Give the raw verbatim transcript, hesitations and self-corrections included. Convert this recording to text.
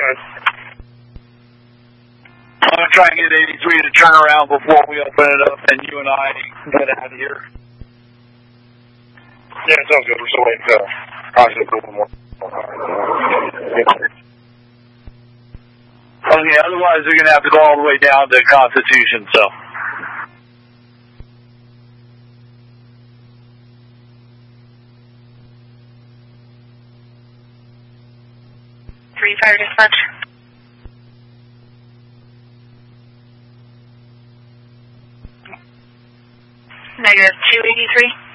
I'm going to try and get eighty-three to turn around before we open it up and you and I get out of here. Yeah, it sounds good. We're still waiting to process a little more. Okay, otherwise we're going to have to go all the way down to Constitution, so. Three fire dispatch. Negative two eighty-three.